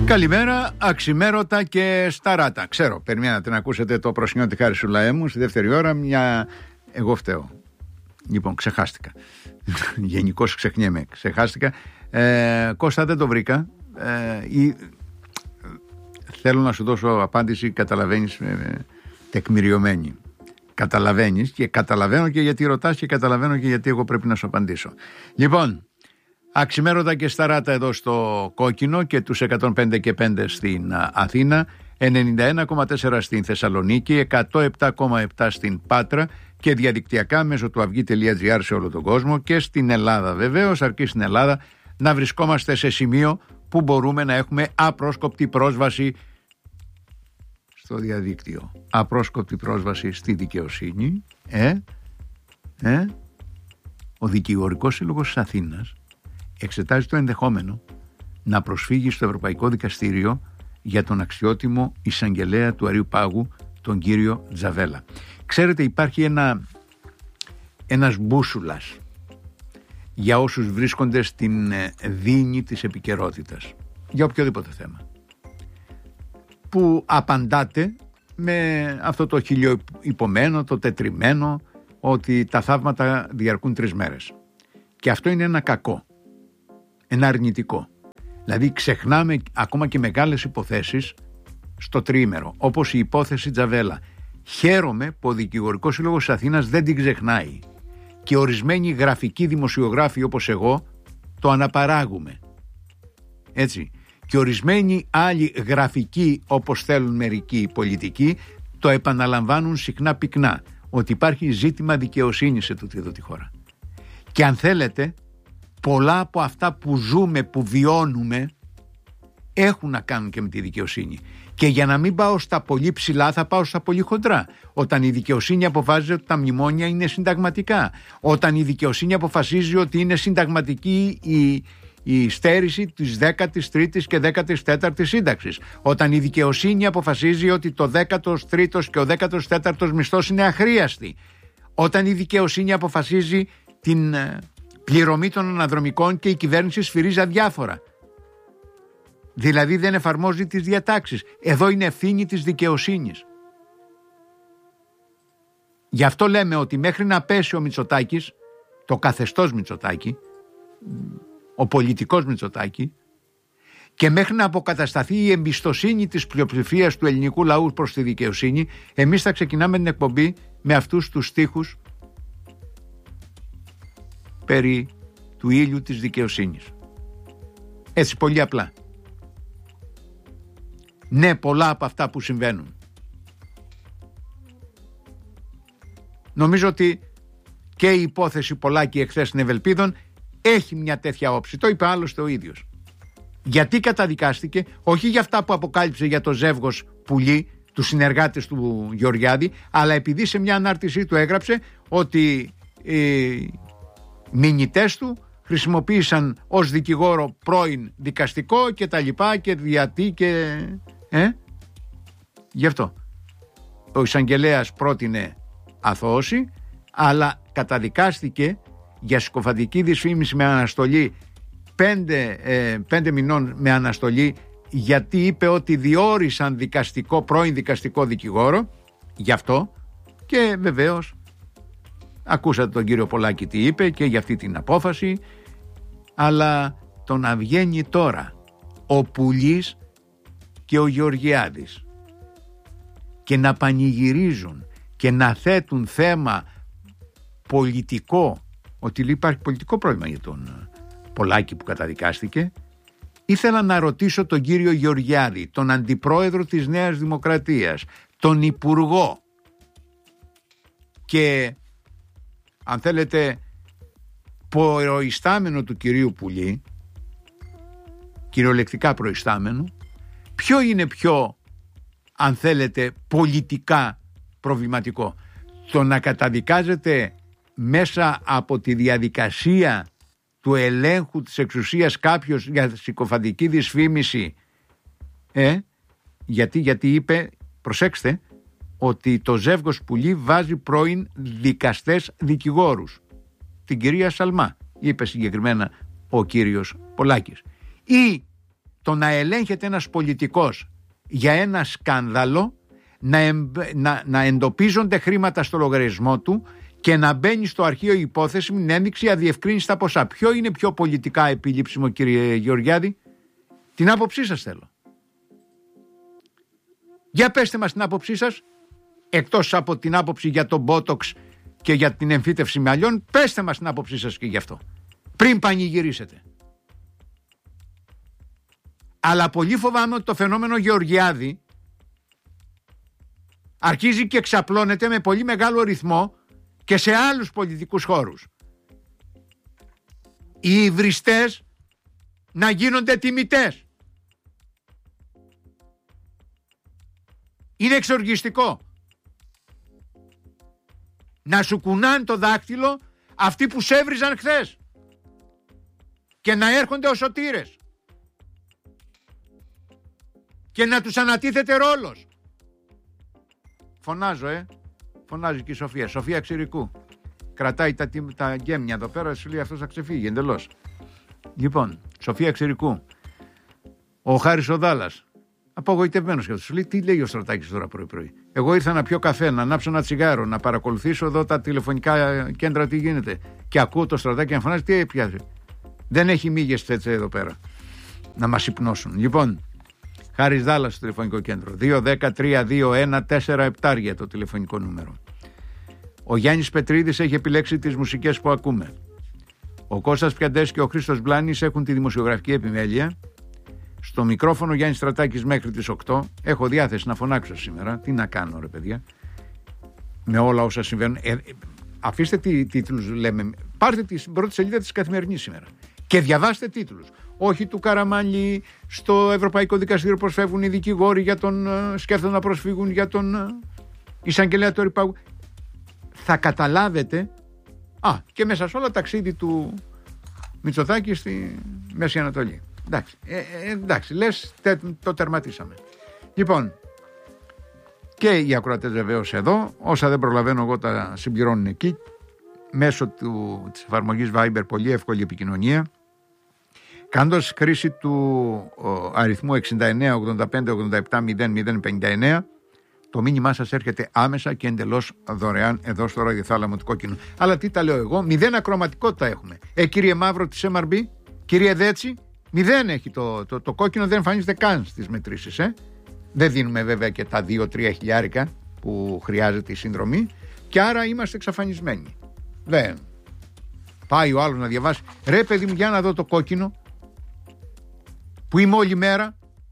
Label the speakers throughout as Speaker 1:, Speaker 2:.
Speaker 1: Καλημέρα, αξιμέρωτα και σταράτα. Ξέρω, περιμένατε να ακούσετε το προσινιώτη χάρη σου λαέ μου. Στη δεύτερη ώρα εγώ φταίω. Λοιπόν, ξεχάστηκα. Γενικώς ξεχνιέμαι. Ξεχάστηκα. Κώστα, δεν το βρήκα. Θέλω να σου δώσω απάντηση, καταλαβαίνεις, τεκμηριωμένη. Καταλαβαίνεις και καταλαβαίνω και γιατί ρωτάς και καταλαβαίνω και γιατί εγώ πρέπει να σου απαντήσω. Λοιπόν, αξιμέρωτα και σταράτα εδώ στο Κόκκινο και τους 105 και 5 στην Αθήνα, 91,4 στην Θεσσαλονίκη, 107,7 στην Πάτρα και διαδικτυακά μέσω του avygi.gr σε όλο τον κόσμο και στην Ελλάδα βεβαίως, αρκεί στην Ελλάδα να βρισκόμαστε σε σημείο που μπορούμε να έχουμε απρόσκοπτη πρόσβαση στο διαδίκτυο. Απρόσκοπτη πρόσβαση στη δικαιοσύνη. Ο Δικηγορικός Σύλλογος της Αθήνας εξετάζει το ενδεχόμενο να προσφύγει στο Ευρωπαϊκό Δικαστήριο για τον αξιότιμο εισαγγελέα του Αριού Πάγου, τον κύριο Τζαβέλα. Ξέρετε, υπάρχει ένας μπούσουλας για όσους βρίσκονται στην δίνη της επικαιρότητας, για οποιοδήποτε θέμα, που απαντάτε με αυτό το χιλιοϊπωμένο, το τετριμένο, ότι τα θαύματα διαρκούν 3 μέρες. Και αυτό είναι ένα κακό, ένα αρνητικό. Δηλαδή ξεχνάμε ακόμα και μεγάλες υποθέσεις στο τριήμερο, όπως η υπόθεση Τζαβέλα. Χαίρομαι που ο Δικηγορικός Σύλλογος της Αθήνας δεν την ξεχνάει και ορισμένοι γραφικοί δημοσιογράφοι όπως εγώ το αναπαράγουμε. Έτσι. Και ορισμένοι άλλοι γραφικοί, όπως θέλουν μερικοί πολιτικοί, το επαναλαμβάνουν συχνά πυκνά, ότι υπάρχει ζήτημα δικαιοσύνης σε τούτη εδώ τη χώρα. Και αν θέλετε, πολλά από αυτά που ζούμε, που βιώνουμε, έχουν να κάνουν και με τη δικαιοσύνη. Και για να μην πάω στα πολύ ψηλά, θα πάω στα πολύ χοντρά. Όταν η δικαιοσύνη αποφάσιζε ότι τα μνημόνια είναι συνταγματικά. Όταν η δικαιοσύνη αποφασίζει ότι είναι συνταγματική η στέρηση της 13ης και 14ης σύνταξης. Όταν η δικαιοσύνη αποφασίζει ότι το 13ος και ο 14ος μισθός είναι αχρίαστοι. Όταν η δικαιοσύνη αποφασίζει την πληρωμή των αναδρομικών και η κυβέρνηση σφυρίζει αδιάφορα. Δηλαδή δεν εφαρμόζει τις διατάξεις. Εδώ είναι ευθύνη της δικαιοσύνης. Γι' αυτό λέμε ότι μέχρι να πέσει ο Μητσοτάκης, το καθεστώς Μητσοτάκη, ο πολιτικός Μητσοτάκη, και μέχρι να αποκατασταθεί η εμπιστοσύνη της πλειοψηφίας του ελληνικού λαού προς τη δικαιοσύνη, εμείς θα ξεκινάμε την εκπομπή με αυτούς τους στίχους περί του ήλιου της δικαιοσύνης. Έτσι, πολύ απλά. Ναι, πολλά από αυτά που συμβαίνουν. Νομίζω ότι και η υπόθεση Πολάκη εχθές στην Ευελπίδων έχει μια τέτοια όψη. Το είπε άλλωστε ο ίδιος. Γιατί καταδικάστηκε? Όχι για αυτά που αποκάλυψε για το ζεύγος πουλί, τους συνεργάτες του Γεωργιάδη, αλλά επειδή σε μια ανάρτησή του έγραψε ότι οι μηνυτές του χρησιμοποίησαν ως δικηγόρο πρώην δικαστικό και τα λοιπά και γιατί και... Γι' αυτό ο εισαγγελέας πρότεινε αθώωση, αλλά καταδικάστηκε για συκοφαντική δυσφήμιση με αναστολή 5 μηνών με αναστολή, γιατί είπε ότι διόρισαν πρώην δικαστικό δικηγόρο. Γι' αυτό και βεβαίως ακούσατε τον κύριο Πολάκη τι είπε και για αυτή την απόφαση. Αλλά το να βγαίνει τώρα ο Πουλής και ο Γεωργιάδης και να πανηγυρίζουν και να θέτουν θέμα πολιτικό, ότι υπάρχει πολιτικό πρόβλημα για τον Πολάκη που καταδικάστηκε, ήθελα να ρωτήσω τον κύριο Γεωργιάδη, τον αντιπρόεδρο της Νέας Δημοκρατίας, τον υπουργό και αν θέλετε προϊστάμενο του κυρίου Πουλή, κυριολεκτικά προϊστάμενο, ποιο είναι πιο, αν θέλετε, πολιτικά προβληματικό? Το να καταδικάζεται μέσα από τη διαδικασία του ελέγχου της εξουσίας κάποιος για συκοφαντική δυσφήμιση, γιατί είπε, προσέξτε, ότι το ζεύγος Πουλή βάζει πρώην δικαστές δικηγόρους, την κυρία Σαλμά, είπε συγκεκριμένα ο κύριος Πολάκης, ή το να ελέγχεται ένας πολιτικός για ένα σκάνδαλο, να εντοπίζονται χρήματα στο λογαριασμό του και να μπαίνει στο αρχείο η υπόθεση με την ένδειξη αδιευκρίνηστα ποσά. Ποιο είναι πιο πολιτικά επιλήψιμο, κύριε Γεωργιάδη? Την άποψή σας θέλω. Για πέστε μας την άποψή σας, εκτός από την άποψη για τον μπότοξ και για την εμφύτευση με αλλιών, πέστε μας την άποψή σας και γι' αυτό, πριν πανηγυρίσετε. Αλλά πολύ φοβάμαι ότι το φαινόμενο Γεωργιάδη αρχίζει και εξαπλώνεται με πολύ μεγάλο ρυθμό και σε άλλους πολιτικούς χώρους. Οι υβριστές να γίνονται τιμητές. Είναι εξοργιστικό. Να σου κουνάνε το δάκτυλο αυτοί που σε έβριζαν χθες και να έρχονται ως σωτήρες και να τους ανατίθεται ρόλος. Φωνάζω, φωνάζει και η Σοφία. Σοφία Ξηρικού. Κρατάει τα γκέμια εδώ πέρα, σου λέει αυτός θα ξεφύγει εντελώς. Λοιπόν, Σοφία Ξηρικού. Ο Χάρης ο Δάλλας. Απογοητευμένος και αυτό. Σου λέει τι λέει ο Στρατάκης τώρα πρωί-πρωί. Εγώ ήρθα να πιω καφέ, να ανάψω ένα τσιγάρο, να παρακολουθήσω εδώ τα τηλεφωνικά κέντρα τι γίνεται. Και ακούω το Στρατάκη να φωνάζει τι έπιασε. Δεν έχει μύγες έτσι εδώ πέρα να μας υπνώσουν. Λοιπόν, Χάρης Δάλλας στο τηλεφωνικό κέντρο. 2-10-3-2-1-4-7 το τηλεφωνικό νούμερο. Ο Γιάννης Πετρίδης έχει επιλέξει τις μουσικές που ακούμε. Ο Κώστας Πιαντές και ο Χρήστος Μπλάνης έχουν τη δημοσιογραφική επιμέλεια. Στο μικρόφωνο Γιάννης Στρατάκης μέχρι τις 8. Έχω διάθεση να φωνάξω σήμερα. Τι να κάνω, ρε παιδιά, με όλα όσα συμβαίνουν. Αφήστε τι τίτλους λέμε. Πάρτε την πρώτη σελίδα της Καθημερινής σήμερα και διαβάστε τίτλους. Όχι του Καραμάνλη, στο Ευρωπαϊκό Δικαστήριο προσφεύγουν οι δικηγόροι για τον. Σκέφτονται να προσφύγουν για τον εισαγγελέα του Αριπάγου. Θα καταλάβετε. Και μέσα σε όλα ταξίδι του Μητσοτάκη στη Μέση Ανατολή. Εντάξει, λες το τερματίσαμε. Λοιπόν, και οι ακροατές βεβαίως εδώ. Όσα δεν προλαβαίνω εγώ τα συμπληρώνουν εκεί. Μέσω της εφαρμογής Viber, πολύ εύκολη επικοινωνία. Κάνοντας χρήση του αριθμού 69 85 87 0059, το μήνυμά σας έρχεται άμεσα και εντελώς δωρεάν εδώ στο ραδιοθάλαμο του Κόκκινου. Αλλά τι τα λέω εγώ, 0 ακροματικότητα έχουμε. Κύριε Μαύρο της MRB, κύριε Δέτσι, 0 έχει το Κόκκινο, δεν εμφανίζεται καν στις μετρήσεις. Δεν δίνουμε βέβαια και τα 2-3 χιλιάρικα που χρειάζεται η συνδρομή και άρα είμαστε εξαφανισμένοι. Δεν πάει ο άλλος να διαβάσει. Ρε παιδί μου, για να δω το Κόκκινο που είμαι όλη μέρα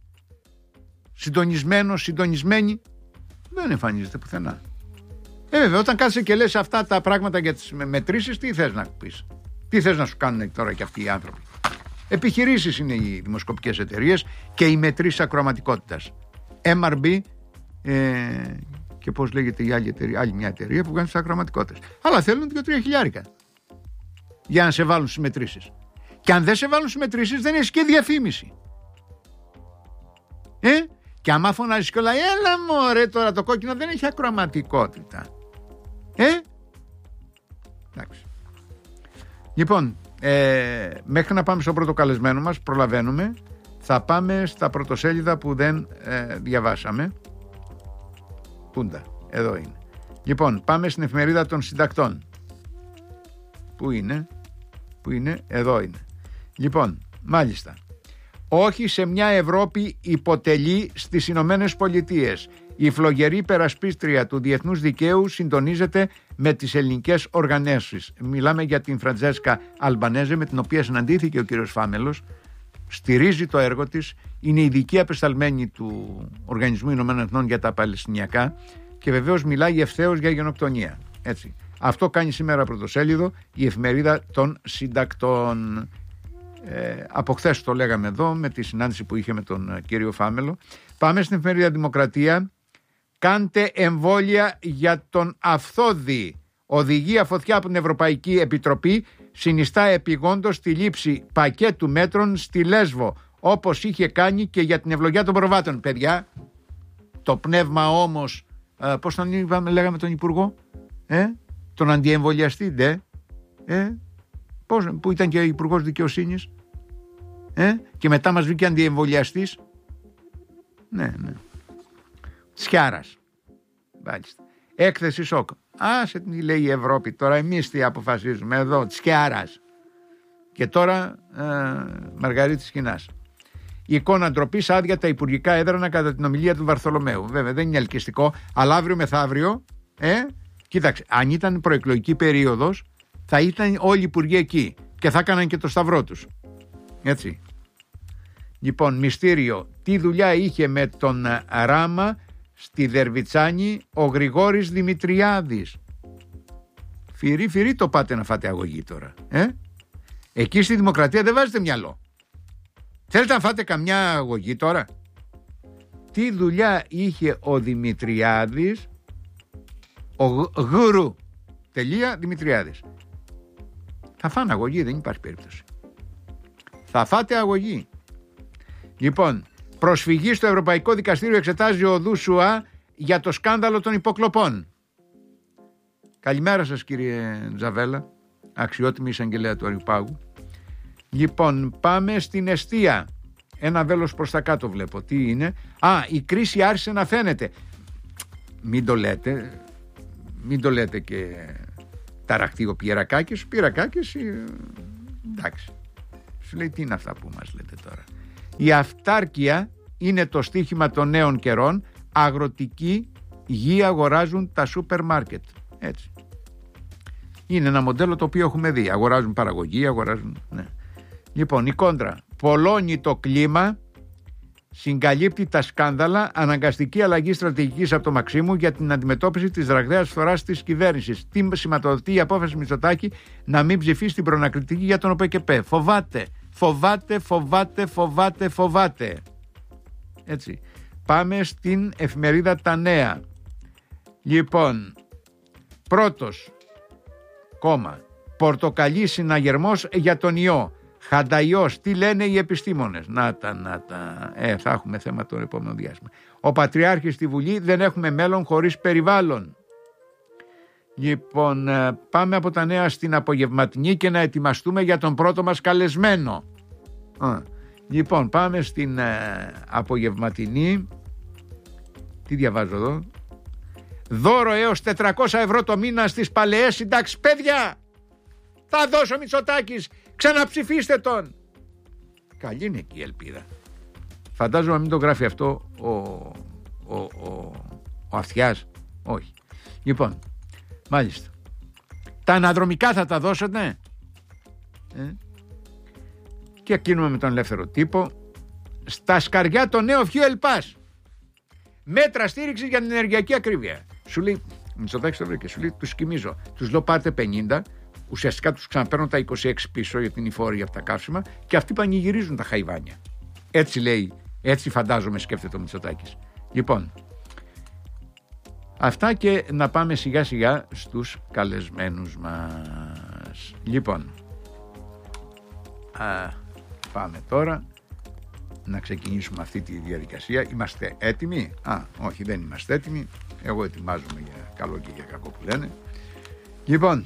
Speaker 1: συντονισμένη, δεν εμφανίζεται πουθενά. Βέβαια, όταν κάθεσαι και λες αυτά τα πράγματα για τις μετρήσεις, τι θες να πεις? Τι θες να σου κάνουν τώρα και αυτοί οι άνθρωποι? Επιχειρήσεις είναι οι δημοσκοπικές εταιρείες και οι μετρήσεις ακροαματικότητας. MRB και πώς λέγεται η άλλη μια εταιρεία που κάνει τις ακροαματικότητες. Αλλά θέλουν 2-3 χιλιάρικα για να σε βάλουν στις μετρήσεις. Και αν δεν σε βάλουν στις μετρήσεις, δεν έχεις και διαφήμιση. Και άμα φωνάζεις και όλα, έλα μωρέ τώρα το Κόκκινο δεν έχει ακροαματικότητα. Εντάξει. Λοιπόν, μέχρι να πάμε στο πρώτο καλεσμένο μας, προλαβαίνουμε, θα πάμε στα πρωτοσέλιδα που δεν διαβάσαμε. Πούντα, εδώ είναι. Λοιπόν, πάμε στην εφημερίδα των συντακτών. Πού είναι, εδώ είναι. Λοιπόν, μάλιστα. Όχι σε μια Ευρώπη υποτελή στις Ηνωμένες Πολιτείες. Η φλογερή περασπίστρια του διεθνούς δικαίου συντονίζεται με τις ελληνικές οργανώσεις. Μιλάμε για την Φραντζέσκα Αλμπανέζε, με την οποία συναντήθηκε ο κύριος Φάμελος. Στηρίζει το έργο της, είναι ειδική απεσταλμένη του Οργανισμού Ηνωμένων Εθνών για τα Παλαιστινιακά και βεβαίως μιλάει ευθέως για γενοκτονία. Έτσι. Αυτό κάνει σήμερα πρωτοσέλιδο η εφημερίδα των συντακτών. Από χθες το λέγαμε εδώ με τη συνάντηση που είχε με τον κύριο Φάμελο. Πάμε στην εφημερίδα Δημοκρατία. Κάντε εμβόλια για τον Αυθόδη. Οδηγία φωτιά από την Ευρωπαϊκή Επιτροπή συνιστά επειγόντως τη λήψη πακέτου μέτρων στη Λέσβο, όπως είχε κάνει και για την ευλογιά των προβάτων. Παιδιά, το πνεύμα όμως, πώς τον λέγαμε τον Υπουργό, τον αντιεμβολιαστή, που ήταν και Υπουργός Δικαιοσύνης, Και μετά μας βγήκε αντιεμβολιαστής. Ναι. Τσιάρας. Μάλιστα. Έκθεση σοκ. Άσε τι λέει η Ευρώπη τώρα, εμείς τι αποφασίζουμε εδώ, Τσιάρας. Και τώρα Μαργαρίτης Χινάς. Η εικόνα ντροπής, άδεια τα υπουργικά έδρανα κατά την ομιλία του Βαρθολομαίου. Βέβαια δεν είναι ελκυστικό, αλλά αύριο μεθαύριο, κοίταξε, αν ήταν προεκλογική περίοδος, θα ήταν όλοι οι υπουργοί εκεί και θα έκαναν και το σταυρό τους. Έτσι. Λοιπόν, μυστήριο. Τι δουλειά είχε με τον Ράμα στη Δερβιτσάνη ο Γρηγόρης Δημητριάδης? Φυρί το πάτε να φάτε αγωγή τώρα. Εκεί στη Δημοκρατία δεν βάζετε μυαλό. Θέλετε να φάτε καμιά αγωγή τώρα? Τι δουλειά είχε ο Δημητριάδης, ο Γουρου Δημητριάδης? Θα φάνε αγωγή, δεν υπάρχει περίπτωση. Θα φάτε αγωγή. Λοιπόν, προσφυγή στο Ευρωπαϊκό Δικαστήριο εξετάζει ο Δούσουα για το σκάνδαλο των υποκλοπών. Καλημέρα σας κύριε Τζαβέλα, αξιότιμη εισαγγελέα του Αριουπάγου. Λοιπόν, πάμε στην εστία. Ένα βέλος προς τα κάτω βλέπω. Τι είναι? Η κρίση άρχισε να φαίνεται. Μην το λέτε και ταραχτεί ο Πιερακάκης. Ο Πιερακάκης, εντάξει. Σου λέει τι είναι αυτά που μας λέτε τώρα? Η αυτάρκεια είναι το στίχημα των νέων καιρών. Αγροτική γη αγοράζουν τα σούπερ μάρκετ. Έτσι. Είναι ένα μοντέλο το οποίο έχουμε δει. Αγοράζουν παραγωγή, ναι. Λοιπόν, η κόντρα. Πολλώνει το κλίμα, συγκαλύπτει τα σκάνδαλα, αναγκαστική αλλαγή στρατηγικής από το Μαξίμου για την αντιμετώπιση της ραγδαίας φθοράς της κυβέρνησης. Τι σηματοδοτεί η απόφαση Μητσοτάκη να μην ψηφίσει την προνακριτική για τον ΟΠΕΚΕΠΕ? Φοβάται. Έτσι. Πάμε στην εφημερίδα Τα Νέα. Λοιπόν, πρώτος κόμμα. Πορτοκαλί συναγερμός για τον ιό. Χανταϊός, τι λένε οι επιστήμονες? Να τα. Θα έχουμε θέμα το επόμενο διάστημα. Ο Πατριάρχης στη Βουλή, δεν έχουμε μέλλον χωρίς περιβάλλον. Λοιπόν, πάμε από Τα Νέα στην απογευματινή και να ετοιμαστούμε για τον πρώτο μας καλεσμένο. Λοιπόν, πάμε στην απογευματινή. Τι διαβάζω εδώ? Δώρο έως 400 ευρώ το μήνα στις παλαιές συντάξεις. Παιδιά, θα δώσω ο Μητσοτάκης, ξαναψηφίστε τον. Καλή είναι και η ελπίδα. Φαντάζομαι μην το γράφει αυτό ο Αυτιάς. Όχι. Λοιπόν, μάλιστα. Τα αναδρομικά θα τα δώσετε? Και κλείνουμε με τον ελεύθερο τύπο. Στα σκαριά το νέο fuel pass. Μέτρα στήριξη για την ενεργειακή ακρίβεια. Σου λέει, Μητσοτάκης το βρήκε, σου λέει, τους κοιμίζω. Τους λέω πάρτε 50, ουσιαστικά τους ξαναπαίρνω τα 26 πίσω γιατί είναι οι φόροι από τα καύσιμα και αυτοί πανηγυρίζουν τα χαϊβάνια. Έτσι λέει, έτσι φαντάζομαι σκέφτεται ο Μητσοτάκης. Λοιπόν, αυτά και να πάμε σιγά σιγά στους καλεσμένους μας. Λοιπόν, πάμε τώρα να ξεκινήσουμε αυτή τη διαδικασία. Είμαστε έτοιμοι? Όχι, δεν είμαστε έτοιμοι. Εγώ ετοιμάζομαι για καλό και για κακό που λένε. Λοιπόν,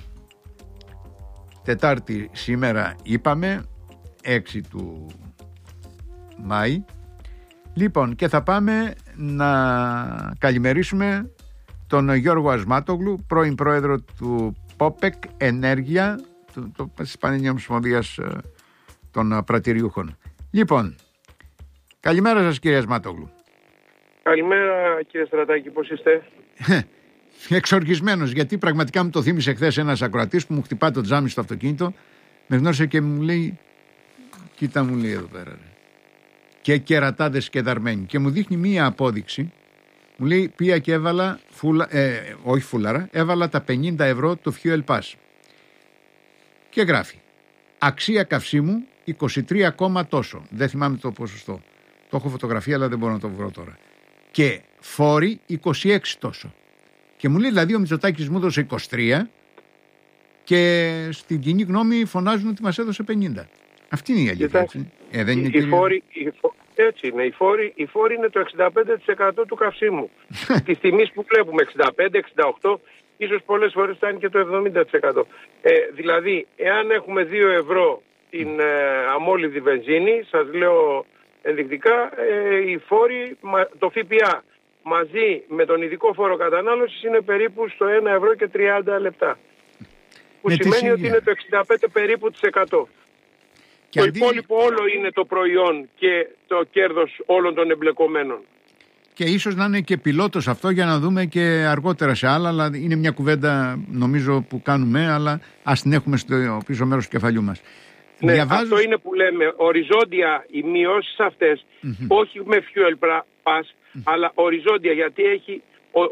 Speaker 1: Τετάρτη σήμερα είπαμε, 6 του Μάη. Λοιπόν, και θα πάμε να καλημερίσουμε τον Γιώργο Ασμάτογλου, πρώην πρόεδρο του ΠΟΠΕΚ Ενέργεια, της Πανελληνίας Ομοσπονδίας των Πρατηριούχων. Λοιπόν, καλημέρα σας κύριε Ασμάτογλου.
Speaker 2: Καλημέρα κύριε Στρατάκη, πώς είστε?
Speaker 1: Εξοργισμένος, γιατί πραγματικά μου το θύμισε χθες ένας ακροατής που μου χτυπά το τζάμι στο αυτοκίνητο, με γνώρισε και μου λέει, κοίτα μου λέει εδώ πέρα, και κερατάδες και δαρμένοι, και μου δείχνει μία απόδειξη, μου λέει πήγα και έβαλα, όχι φούλαρα, έβαλα τα 50 ευρώ το fuel pass και γράφει αξία καυσίμου 23, τόσο, δεν θυμάμαι το ποσοστό, το έχω φωτογραφία αλλά δεν μπορώ να το βρω τώρα, και φόροι 26 τόσο. Και μου λέει δηλαδή ο Μητσοτάκης μου έδωσε 23 και στην κοινή γνώμη φωνάζουν ότι μας έδωσε 50. Αυτή είναι η αλήθεια. Έτσι. Δεν είναι
Speaker 2: έτσι είναι. Οι φόροι είναι το 65% του καυσίμου. Τις τιμής που βλέπουμε 65-68, ίσως πολλές φορές φτάνει και το 70%. Δηλαδή, εάν έχουμε 2 ευρώ την αμόλυδη βενζίνη, σας λέω ενδεικτικά, οι φόροι, το ΦΠΑ μαζί με τον ειδικό φόρο κατανάλωσης είναι περίπου στο 1,30 €. Που σημαίνει ότι είναι το 65 περίπου της 100. Το υπόλοιπο όλο είναι το προϊόν και το κέρδος όλων των εμπλεκομένων.
Speaker 1: Και ίσως να είναι και πιλότος αυτό, για να δούμε και αργότερα σε άλλα, αλλά είναι μια κουβέντα νομίζω που κάνουμε, αλλά ας την έχουμε στο πίσω μέρος του κεφαλιού μας.
Speaker 2: Ναι, αυτό είναι που λέμε, οριζόντια οι μειώσεις αυτές, όχι με fuel pass, αλλά οριζόντια, γιατί έχει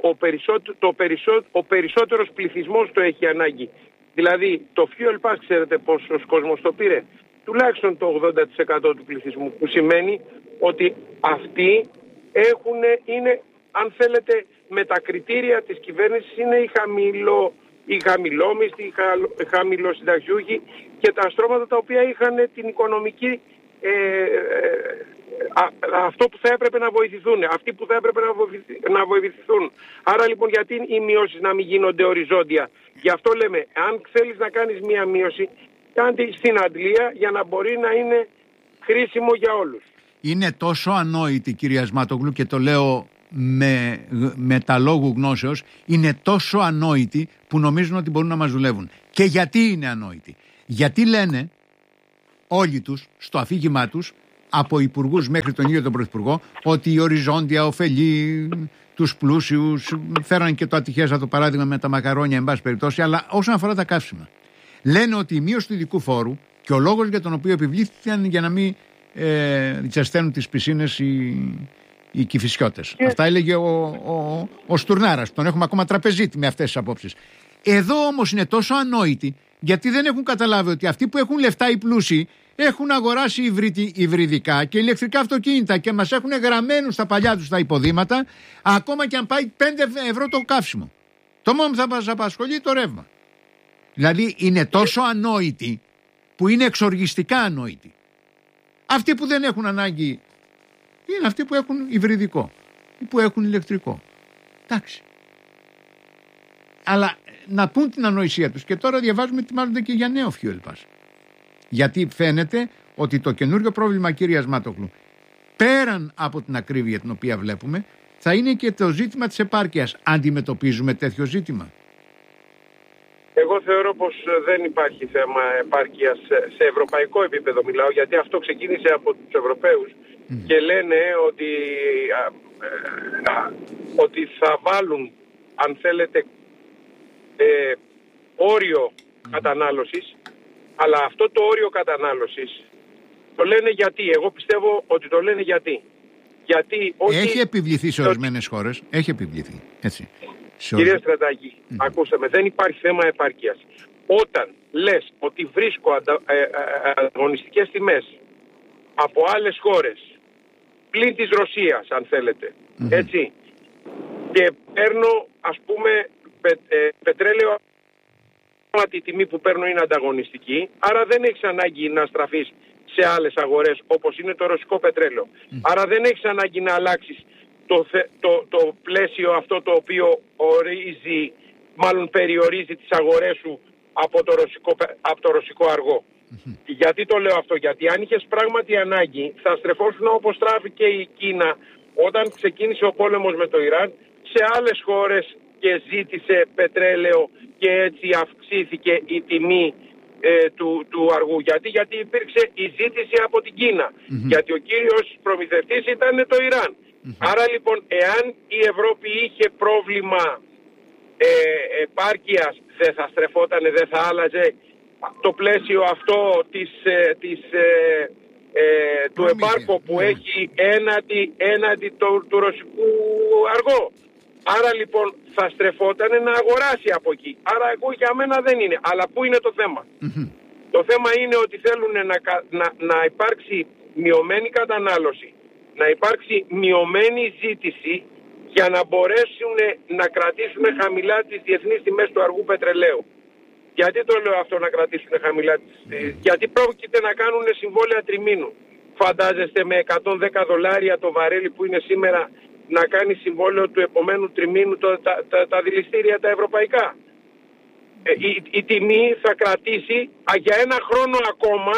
Speaker 2: ο περισσότερος πληθυσμός το έχει ανάγκη. Δηλαδή το fuel pass, ξέρετε πόσος κόσμος το πήρε? Τουλάχιστον το 80% του πληθυσμού, που σημαίνει ότι αυτοί είναι, αν θέλετε, με τα κριτήρια της κυβέρνησης, είναι οι χαμηλόμισθοι, οι χαμηλοσυνταξιούχοι και τα στρώματα τα οποία είχαν την οικονομική, αυτό που θα έπρεπε να βοηθηθούν, αυτοί που θα έπρεπε να βοηθηθούν. Άρα λοιπόν, γιατί οι μειώσεις να μην γίνονται οριζόντια? Γι' αυτό λέμε, αν θέλεις να κάνεις μία μείωση, κάντε στην αντλία για να μπορεί να είναι χρήσιμο για όλους.
Speaker 1: Είναι τόσο ανόητη, κυρία Σμάτογλου, και το λέω με τα λόγου γνώσεως, είναι τόσο ανόητη που νομίζουν ότι μπορούν να μας δουλεύουν. Και γιατί είναι ανόητη? Γιατί λένε όλοι τους στο αφήγημά τους, από υπουργούς μέχρι τον ίδιο τον Πρωθυπουργό, ότι η οριζόντια ωφελεί τους πλούσιους. Φέραν και το ατυχέστατο παράδειγμα με τα μακαρόνια, εν πάση περιπτώσει, αλλά όσον αφορά τα καύσιμα, λένε ότι η μείωση του ειδικού φόρου και ο λόγος για τον οποίο επιβλήθηκαν για να μην τσασταίνουν τις πισίνες οι Κηφισιώτες. Αυτά έλεγε ο Στουρνάρας. Τον έχουμε ακόμα τραπεζίτη με αυτές τις απόψεις. Εδώ όμως είναι τόσο ανόητοι, γιατί δεν έχουν καταλάβει ότι αυτοί που έχουν λεφτά, οι πλούσιοι, έχουν αγοράσει υβριδικά και ηλεκτρικά αυτοκίνητα και μας έχουν γραμμένους στα παλιά τους τα υποδήματα, ακόμα και αν πάει 5 € το καύσιμο. Το μόνο που θα μας απασχολεί το ρεύμα. Δηλαδή είναι τόσο ανόητοι που είναι εξοργιστικά ανόητοι. Αυτοί που δεν έχουν ανάγκη είναι αυτοί που έχουν υβριδικό ή που έχουν ηλεκτρικό. Εντάξει. Αλλά να πούν την ανοησία τους. Και τώρα διαβάζουμε τι μάλλον και για νέο fuel pass. Γιατί φαίνεται ότι το καινούριο πρόβλημα, κυρία Σμάτογλου, πέραν από την ακρίβεια την οποία βλέπουμε, θα είναι και το ζήτημα της επάρκειας. Αντιμετωπίζουμε τέτοιο ζήτημα?
Speaker 2: Εγώ θεωρώ πως δεν υπάρχει θέμα επάρκειας σε ευρωπαϊκό επίπεδο, μιλάω, γιατί αυτό ξεκίνησε από τους Ευρωπαίους και λένε ότι θα βάλουν, αν θέλετε, όριο κατανάλωσης, αλλά αυτό το όριο κατανάλωσης το λένε γιατί? Εγώ πιστεύω ότι το λένε γιατί.
Speaker 1: Έχει επιβληθεί σε ορισμένες χώρες. Έχει επιβληθεί. Έτσι.
Speaker 2: Κύριε Στρατάκη, ακούστε με, δεν υπάρχει θέμα επάρκειας. Όταν λες ότι βρίσκω ανταγωνιστικές τιμές από άλλες χώρες, πλην της Ρωσίας αν θέλετε, έτσι, και παίρνω ας πούμε πετρέλαιο, η τιμή που παίρνω είναι ανταγωνιστική, άρα δεν έχεις ανάγκη να στραφείς σε άλλες αγορές όπως είναι το ρωσικό πετρέλαιο. Άρα δεν έχεις ανάγκη να αλλάξεις το πλαίσιο αυτό το οποίο μάλλον περιορίζει τις αγορές σου από το ρωσικό αργό. Γιατί το λέω αυτό? Γιατί αν είχες πράγματι ανάγκη, θα στρεφόσουν όπως στράφηκε η Κίνα όταν ξεκίνησε ο πόλεμος με το Ιράν σε άλλες χώρες και ζήτησε πετρέλαιο και έτσι αυξήθηκε η τιμή του αργού. Γιατί υπήρξε η ζήτηση από την Κίνα. Γιατί ο κύριος προμηθευτής ήταν το Ιράν. Άρα λοιπόν, εάν η Ευρώπη είχε πρόβλημα επάρκειας, δεν θα στρεφότανε, δεν θα άλλαζε το πλαίσιο αυτό του εμπάρκου που έχει έναντι του ρωσικού αργό. Άρα λοιπόν θα στρεφόταν να αγοράσει από εκεί. Άρα εγώ για μένα δεν είναι. Αλλά πού είναι το θέμα? Το θέμα είναι ότι θέλουν να υπάρξει μειωμένη κατανάλωση, να υπάρξει μειωμένη ζήτηση για να μπορέσουν να κρατήσουν χαμηλά τις διεθνείς τιμές του αργού πετρελαίου. Γιατί το λέω αυτό, να κρατήσουν χαμηλά γιατί πρόκειται να κάνουν συμβόλαια τριμήνου. Φαντάζεστε με $110 το βαρέλι που είναι σήμερα να κάνει συμβόλαιο του επομένου τριμήνου τα δηληστήρια τα ευρωπαϊκά? Η τιμή θα κρατήσει για ένα χρόνο ακόμα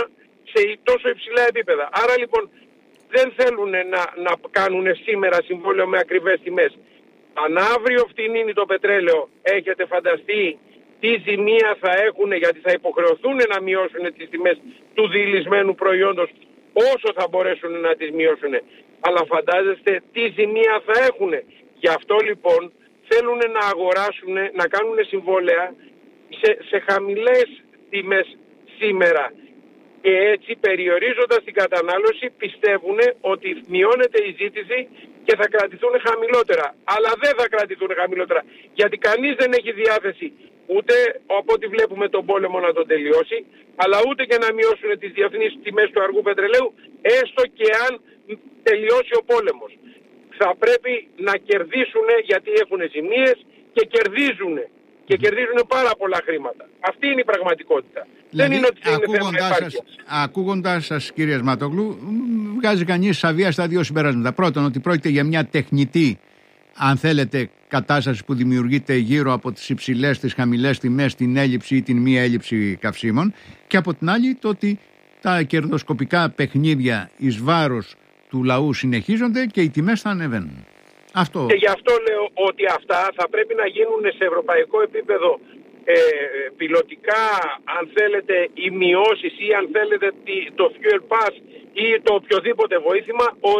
Speaker 2: σε τόσο υψηλά επίπεδα. Άρα λοιπόν δεν θέλουν να κάνουν σήμερα συμβόλαιο με ακριβές τιμές. Αν αύριο φτηνίνει το πετρέλαιο, έχετε φανταστεί τι ζημία θα έχουν, γιατί θα υποχρεωθούν να μειώσουν τις τιμές του διηλυσμένου προϊόντος όσο θα μπορέσουν να τις μειώσουν. Αλλά φαντάζεστε τι ζημία θα έχουν. Γι' αυτό λοιπόν θέλουν να αγοράσουν, να κάνουν συμβόλαια σε χαμηλές τιμές σήμερα. Και έτσι περιορίζοντας την κατανάλωση πιστεύουν ότι μειώνεται η ζήτηση και θα κρατηθούν χαμηλότερα. Αλλά δεν θα κρατηθούν χαμηλότερα, γιατί κανείς δεν έχει διάθεση ούτε από ό,τι βλέπουμε τον πόλεμο να τον τελειώσει, αλλά ούτε και να μειώσουν τις διεθνείς τιμές του αργού πετρελαίου, έστω και αν τελειώσει ο πόλεμος. Θα πρέπει να κερδίσουν, γιατί έχουν ζημίες και κερδίζουν. Και κερδίζουν πάρα πολλά χρήματα. Αυτή είναι η πραγματικότητα.
Speaker 1: Δηλαδή,
Speaker 2: δεν είναι ότι είναι θέμα επάρκειας.
Speaker 1: Ακούγοντας σας, κύριε Σματόγλου, βγάζει κανείς αβίαστα δύο συμπεράσματα. Πρώτον, ότι πρόκειται για μια τεχνητή, αν θέλετε, κατάσταση που δημιουργείται γύρω από τις υψηλές, τις χαμηλές τιμές, την έλλειψη ή την μη έλλειψη καυσίμων. Και από την άλλη, το ότι τα κερδοσκοπικά παιχνίδια εις βάρος του λαού συνεχίζονται και οι τιμές θα ανεβαίνουν. Αυτό.
Speaker 2: Και γι' αυτό λέω ότι αυτά θα πρέπει να γίνουν σε ευρωπαϊκό επίπεδο πιλωτικά, αν θέλετε, οι μειώσεις ή αν θέλετε το fuel pass ή το οποιοδήποτε βοήθημα